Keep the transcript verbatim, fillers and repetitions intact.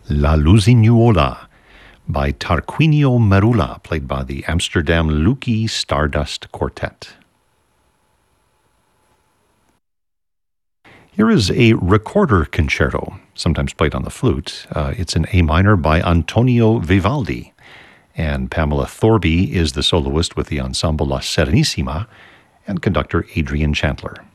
La Lusignuola by Tarquinio Merula, played by the Amsterdam Lukie Stardust Quartet. Here is a recorder concerto, sometimes played on the flute. Uh, it's in A minor by Antonio Vivaldi, and Pamela Thorby is the soloist with the ensemble La Serenissima and conductor Adrian Chandler.